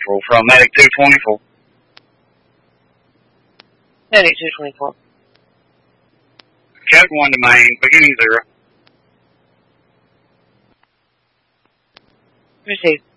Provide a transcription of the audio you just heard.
224 from Medic 224. Medic 224. Code 1 to main, beginning 0. Received.